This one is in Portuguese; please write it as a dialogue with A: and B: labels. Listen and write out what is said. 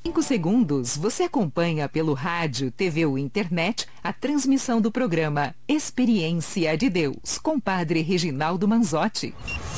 A: 5 segundos, você acompanha pelo rádio, TV ou internet a transmissão do programa Experiência de Deus, com Padre Reginaldo Manzotti.